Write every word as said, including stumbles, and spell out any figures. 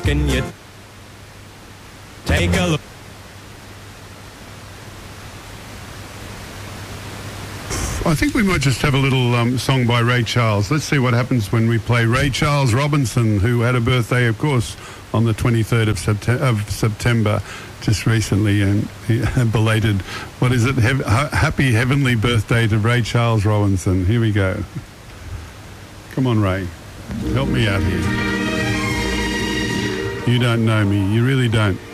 Can you take a look? I think we might just have a little um, song by Ray Charles. Let's see what happens when we play Ray Charles Robinson, who had a birthday, of course, on the twenty-third of, Septe- of September, just recently, and he, belated, what is it, Hev- happy heavenly birthday to Ray Charles Robinson. Here we go. Come on, Ray. Help me out here. You don't know me. You really don't.